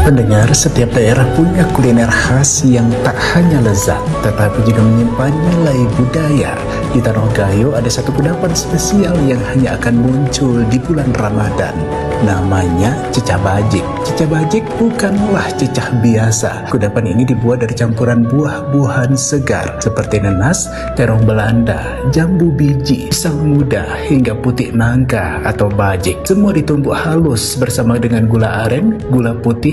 Pendengar, setiap daerah punya kuliner khas yang tak hanya lezat, tetapi juga menyimpan nilai budaya. Di Tanah Gayo ada satu kudapan spesial yang hanya akan muncul di bulan Ramadan. Namanya cecah bajik. Cecah bajik bukanlah cecah biasa. Kudapan ini dibuat dari campuran buah-buahan segar seperti nanas, terong Belanda, jambu biji, pisang muda, hingga putih nangka atau bajik. Semua ditumbuk halus bersama dengan gula aren, gula putih,